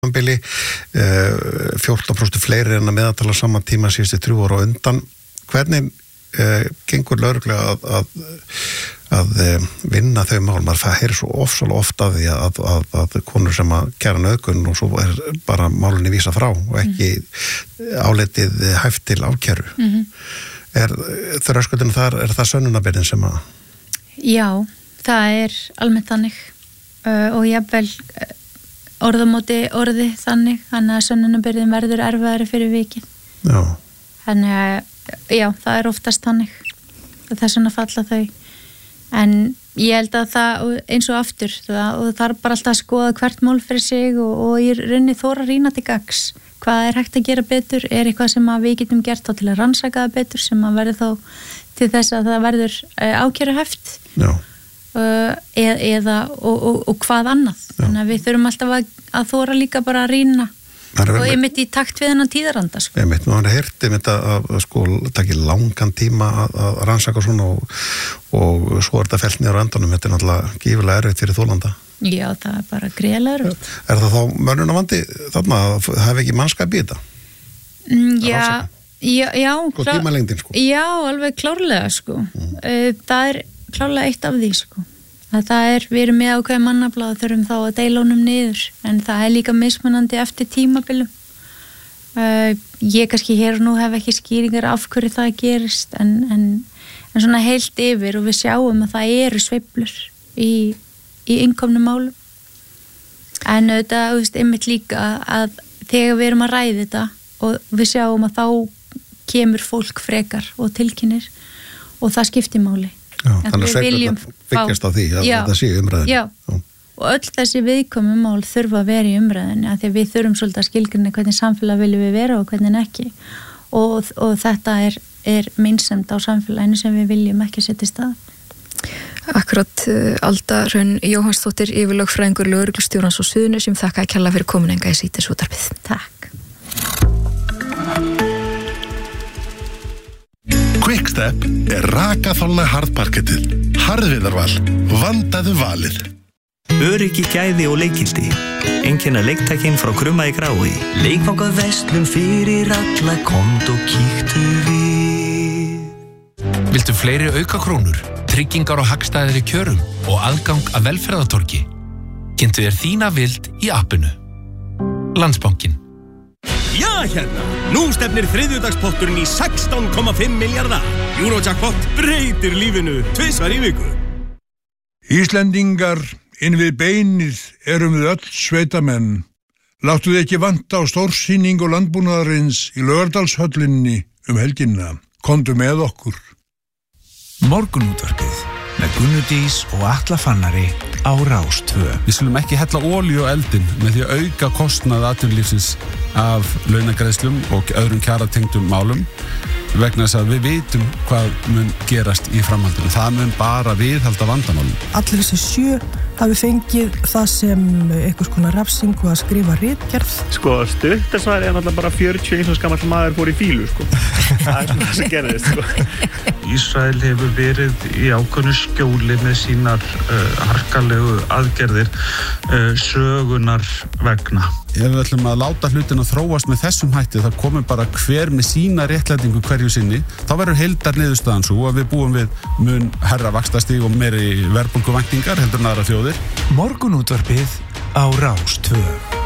tímabili 14% fleiri en að meðaltala sama tíma síðustu 3 ára á undan. Hvernig gengur lögreglega að vinna þau mál? Maður heyrir svo ofsalega oft af því að konur sem að gera nauðgun og svo bara málinni vísa frá og ekki álitið hæft til ákæru. Þröskuldin þar, það sönnunarbyrðin sem að... Já, það almennt þannig og jafnvel orðamóti orði þannig að sönnunarbyrðin verður erfiðari fyrir vikið. Já. Þannig að, já, það oftast þannig. Þess vegna falla þau. En ég held að það, eins og aftur, og það bara alltaf að skoða hvert mál fyrir sig og í rauninni þóra rýna til gagns. Hvað hægt að gera betur? Eitthvað sem að við getum gert þá til að rannsaka það betur sem að verður þá til þess að það verður ákæruhæft? Já. Eða hvað annað. Já. Þannig að við þurfum alltaf að þóra líka bara að rýna og einmitt í takt við hennan tíðaranda. Sko. Einmitt, nú hann heyrti að sko taki langan tíma að rannsaka svona og svo þetta fellt niður á endanum. Þetta náttúrulega gífurlega erfitt fyrir þolanda. Já, það bara greiðlega erfitt. Það þá mönnunarvandi þarna að hafa ekki mannskap í þetta? Já. Sko tímalengdin sko? Já, alveg klárlega sko. Það klárlega eitt af því sko. Við erum með ákveð mannafla og þurfum þá að deila honum niður, en það líka mismunandi eftir tímabilum. Ég kannski hér og nú hef ekki skýringar af hverju það gerist, en svona heilt yfir og við sjáum að það eru sveiflur í innkomnum málum. En auðvitað, einmitt líka að þegar við erum að ræða þetta og við sjáum að þá kemur fólk frekar og tilkynnir og það skiptir máli. Já, þannig að sveiflurnar byggjast á því að þetta sé umræðin. Já, og öll þessi viðkomu mál þurfa að vera í umræðinni af því að við þurfum svolítið að skilgreina hvernig samfélag viljum við vera og hvernig ekki og þetta meinsemd á samfélaginu sem við viljum ekki setja í stað. Akkurat, Alda Hrönn Jóhannsdóttir, yfirlögfræðingur lögreglustjórans á Suðurnesjum, þakka að kærlega fyrir komin enga í Síðdegisútvarpið. Takk. Quickstep rakaþolna harðparkettið. Harðviðarval, vandaðu valið. Öryggi, gæði og leikgildi. Einkenna leiktækin frá Krumma í Grái. Leikvangað verslun fyrir alla, komdu og kíktu við. Viltu fleiri aukakrónur, tryggingar og hagstæðari kjörum og aðgang að velferðartorgi? Kynntu þér þína vild í appinu. Landsbankinn. Já, hérna! Nú stefnir þriðjudagspotturinn í 16,5 milljarða. Eurojackpot breytir lífinu 2 í viku. Íslendingar, inn við beinið erum við öll sveitamenn. Láttu þið ekki vanta á stórsýningu landbúnaðarins í Laugardalshöllinni helgina. Komdu með okkur. Morgunútvarpið með Gunnu Dís og Atla Fannari á Rás 2. Við skulum ekki hella olíu á eldinn með því að auka kostnað atvinnulífsins af launagreiðslum og öðrum kjaratengdum málum vegna þess að við vitum hvað mun gerast í framhaldinu. Það mun bara viðhalda vandamálum. Allir þessi 7 hafi fengið það sem einhvers konar refsingu að skrifa ritgerð. Sko, stuttasvar náttúrulega bara 41 gamall maður fór í fílu, sko. Það það sem gerðist, sko. Ísrael hefur verið í ákveðnu skjóli með sínar harkalegu aðgerðir sögunar vegna. Ef við ætlum að láta hlutina þróast með þessum hætti, það komur bara hver með sína réttlætingu hverju sinni, þá verður heildar niðurstaðan svo að við búum við mun herra vaxtastig og meiri verðbólguvæntingar heldur en aðrar þjóðir. Morgunútvarpið á Rás 2.